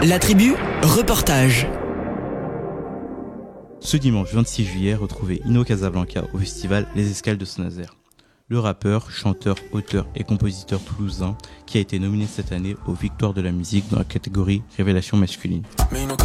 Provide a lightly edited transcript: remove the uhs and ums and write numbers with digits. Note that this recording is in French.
La tribu, reportage. Ce dimanche 26 juillet, retrouvez Ino Casablanca au festival Les Escales de Saint-Nazaire. Le rappeur, chanteur, auteur et compositeur toulousain qui a été nominé cette année aux Victoires de la musique dans la catégorie Révélation masculine.